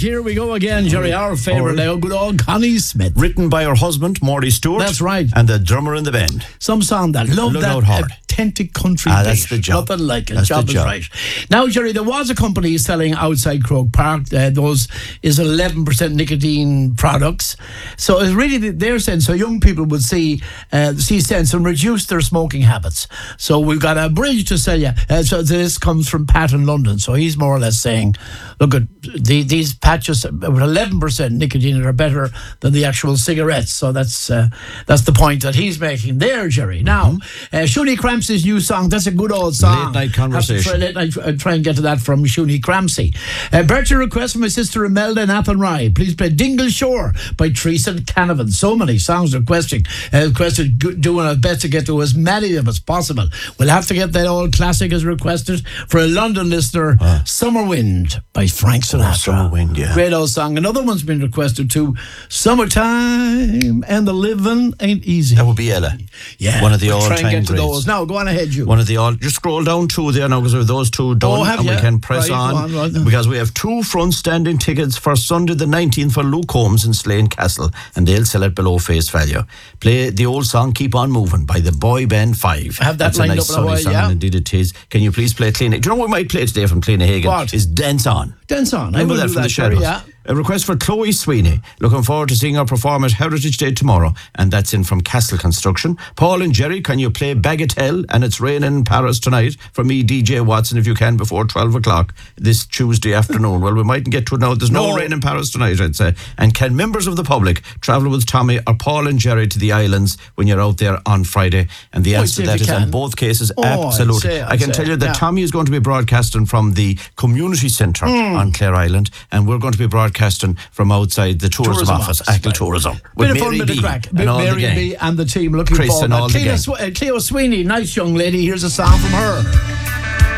here we go again, Jerry. Our favourite, good old Connie Smith. Written by her husband, Morty Stewart. That's right. And the drummer in the band. Some song that love that hard. authentic country that's beat. the job. Nothing like it. That's Job the is job. right. Now, Jerry, there was a company selling outside Croke Park. Those is 11% nicotine products. So it's really their sense. So young people would see sense and reduce their smoking habits. So we've got a bridge to sell you. So this comes from Pat in London. So he's more or less saying, look at these patches with 11% nicotine are better than the actual cigarettes. So that's the point that he's making there, Jerry. Now, Shuni Cramsey's new song, that's a good old song. Late night conversation. Try and get to that from Shuni Cramsey. Birthday request from my sister Imelda in Athenry. Please play Dingle Shore by Teresa Canavan. So many songs requested, doing our best to get to as many of them as possible. We'll have to get that old classic as requested for a London listener, Summer Wind by Frank Sinatra. Summer Wind, yeah. Great old song. Another one's been requested too, Summertime and the Living Ain't Easy. That would be Ella. Yeah. One of the we'll all-time try and get to greats. those. Now, go on ahead, you. One of the just scroll down two there now because those two done have and you? we can press Right, on go on. because we have two front standing tickets for Sunday the 19th for Luke Holmes in Slane Castle and they'll sell it below face value. Play the old song Keep On Moving by the Boy Band 5. I have that That's lined a nice up in a while, song, yeah. indeed it is. Can you please play Clean? Do you know what we might play today from Clean Hagen? What? Is Dance On. Dance On. Remember that from the Shadows? Yeah. A request for Chloe Sweeney. Looking forward to seeing her perform at Heritage Day tomorrow. And that's in from Castle Construction. Paul and Jerry, can you play Bagatelle? And it's raining in Paris tonight. For me, DJ Watson, if you can, before 12 o'clock this Tuesday afternoon. Well, we mightn't get to it now. There's no rain in Paris tonight, I'd say. And can members of the public travel with Tommy or Paul and Jerry to the islands when you're out there on Friday? And the answer to that is in both cases, absolutely. I can tell you that Tommy is going to be broadcasting from the community centre on Clare Island. And we're going to be broadcasting from outside the tourism office, Achill Tourism. Bit of fun, bit of crack. Mary B and the team looking Chris forward. and all the gang. Cleo Sweeney, nice young lady. Here's a song from her.